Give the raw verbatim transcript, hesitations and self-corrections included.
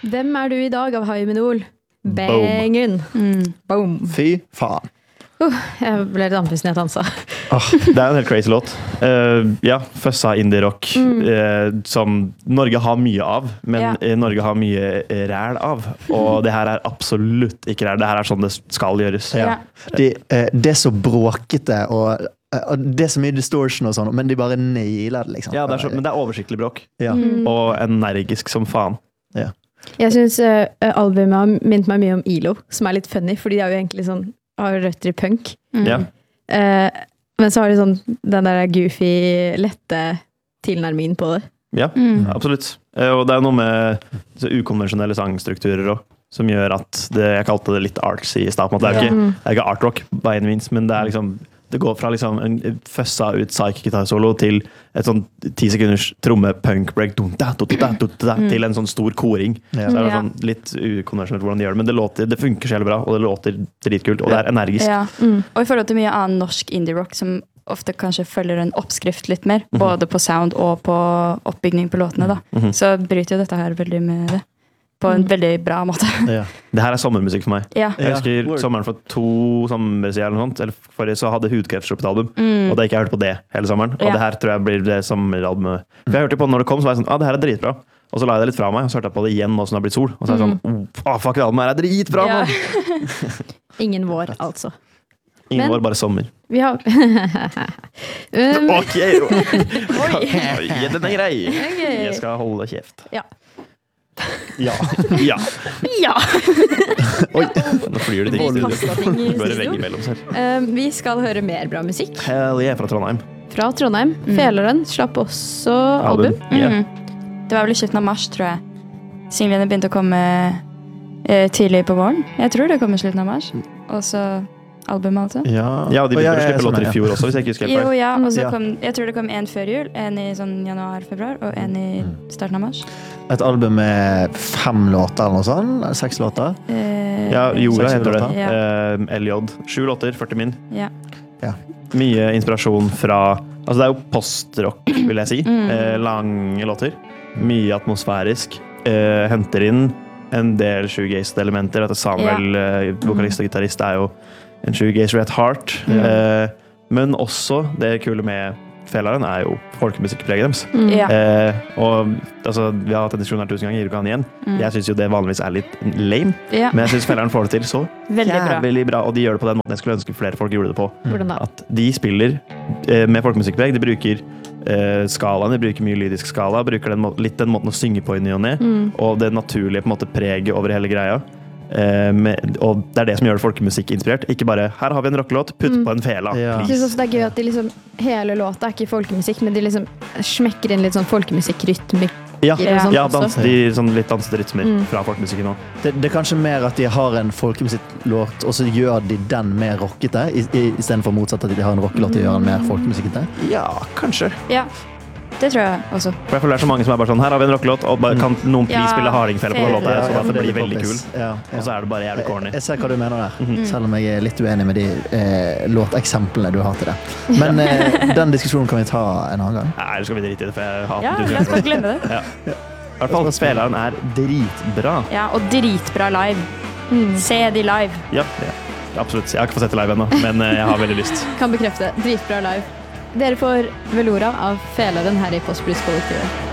Hvem er du i dag av Hymenol? Bangen. Mm. Boom. Fy faen. Uh, jeg ble litt andpusten i at han sa. Oh, det er en helt crazy låt. Uh, ja, føssa indie-rock mm. uh, som Norge har mye av, men ja. Norge har mye ræl av. Og det her er absolutt ikke ræl. Det her er sånn det skal gjøres. Ja. Det, uh, det er så bråkete, og, uh, det er så mye distortion og sånn, men de bare nailer det, liksom. Ja, det er så, men det er oversiktlig bråk. Ja. Mm. Og energisk som faen. Ja. Jeg synes uh, albumet har minnet meg mye om I L O, som er litt funny, fordi de er jo egentlig sånn har røtter i punk. Mm. Ja. Uh, men så har de sånn den der goofy, lette tilnærmingen på det. Ja, mm. absolutt. Uh, og det er noe med så ukonvensjonelle sangstrukturer også, som gjør at det, jeg kalte det litt artsy i starten. Det er ikke, det er ikke art rock, by any means, men det er liksom det går fra liksom en føssa ut psych-gitar-solo til et sånn ti sekunders tromme-punk-break mm. til en sånn stor koring. Ja. Så det er sånn litt ukonvensjonelt hvordan de gjør det, men det, låter, det funker så bra, og det låter dritkult, og det er energisk. Ja. Mm. Og i forhold til mye annen norsk indie-rock som ofte kanskje følger en oppskrift litt mer, mm-hmm. både på sound og på oppbygning på låtene, da. Mm-hmm. Så bryter jo dette her veldig med det. På en veldig bra måte. Ja. Det her er sommermusikk for meg. Ja. Jeg husker ja. sommeren for to sommer siden eller noe sånt, eller forrige så hadde Hudkreft sluppet album, mm. og det ikke jeg hørte på det hele sommeren. Og ja. det her tror jeg blir det sommeralbumet. For jeg hørte på når det kom, så var jeg sånn, ah, det her er dritbra. Og så la jeg det litt fra meg, og så hørte jeg på det igjen nå som det har blitt sol. Og så er jeg sånn, oh, fuck, det albumet her er dritbra, ja. man! Ingen vår, altså. Ingen Men, vår, bare sommer. Vi har... um... Ok! Oi, den er grei. Okay. Jeg skal holde kjeft. Ja. Ja. Ja. Ja. Oi, nå flyr det ting. Bare vegg imellom seg. Um, vi skal høre mer bra musikk. Hell yeah, fra Trondheim. Fra Trondheim. Mm. Feleren slapp også album. album. Yeah. Mm. Det var vel i slutten av mars, tror jeg. Singlene begynte å komme eh, tidlig på våren. Jeg tror det kom i slutten av mars. Og så album, altså. Ja, ja de begynte å slippe låter i fjor også, hvis jeg ikke husker helt. Jo, ja, og så kom, jeg tror det kom en før jul, en i sånn januar, februar, og en i starten av mars. Et album med fem låter eller noe sånt? Seks låter? Eh, ja, Jorda heter det. Ja. Uh, L J. Sju låter, førti min. Ja. Ja. Mye inspirasjon fra, altså det er jo postrock, vil jeg si. Mm. Uh, lange låter. Mye atmosfærisk. Uh, henter inn en del shoegaze-elementer. At Samuel, ja. uh, vokalist og gitarist, er jo en shoegazer at heart. Mm. Uh, men også det kule med Felaren er jo folkemusikkpreget deres. Mm. Ja. Eh, og altså, vi har hatt en diskusjon her tusen ganger, gir du ikke han igjen? Mm. Jeg synes jo det vanligvis er litt lame, ja. Men jeg synes Felaren får det til så jævlig bra, og de gjør det på den måten jeg skulle ønske flere folk gjorde det på. Mm. At de spiller eh, med folkemusikkpreg, de bruker eh, skalaen, de bruker mye lydisk skala, bruker den, litt den måten å synge på i ny og ned, mm. og det naturlige på en måte preget over hele greia. Uh, med, og det er det som gjør det folkemusikk-inspirert. Ikke bare, her har vi en rockelåt, putt mm. på en fela, ja. Jeg synes også det er gøy at de liksom, hele låta er ikke folkemusikk, men de liksom smekker inn litt sånn folkemusikk-rytmikk. Ja, ja dans, de sånn litt dansete rytmer mm. fra folkemusikken nå. Det, det er kanskje mer at de har en folkemusikk-låt, og så gjør de den mer rockete, i, i, i stedet for motsatt at de har en rockelåt og gjør den mer folkemusikkete. Ja, kanskje. Ja. Det tror jeg også. For jeg føler det er så mange som er bare sånn, her har vi en rockelåt, og bare, kan noen please ja, spille hardingfele på den låta her, så ja, derfor ja, blir det veldig kul. Ja, ja. Og så er det bare jævlig corny. Jeg, jeg ser hva du mener der, mm-hmm. selv om jeg er litt uenig med de eh, låteksemplene du har til det. Men eh, den diskusjonen kan vi ta en annen gang. Nei, det skal vi drite i det, for jeg hater ja, det. Ja, jeg skal glemme det. Ja. Ja. I hvert fall, spilleren er dritbra. Ja, og dritbra live. Mm. Se de live. Ja, ja, absolutt. Jeg har ikke fått sett det live ennå, men jeg har veldig lyst. Kan bekrefte, dritbra live. Dere får Velora av Feleren her i Postblues-kollektivet.